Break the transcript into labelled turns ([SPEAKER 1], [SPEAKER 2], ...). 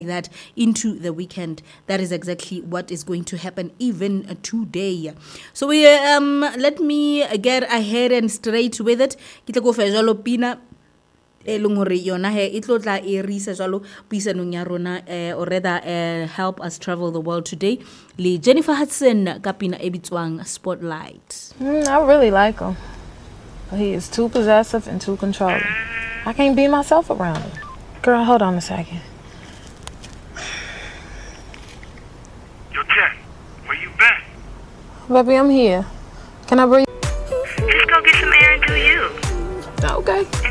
[SPEAKER 1] that into the weekend. That is exactly what is going to happen even today. So we let me get ahead and straight with it. Ke tla go fa jalo pina e leng hore yona he e tlotla e re isa jalo puisanong ya rona or rather help us travel the world today le Jennifer Hudson ka pina e bitswang Spotlight.
[SPEAKER 2] I really like him. He is too possessive and too controlling. I can't be myself around him. Girl, hold on a second.
[SPEAKER 3] Yo, Jack, where you been?
[SPEAKER 2] Baby, I'm here. Can I bring
[SPEAKER 3] Just go get some air and do you.
[SPEAKER 2] Okay.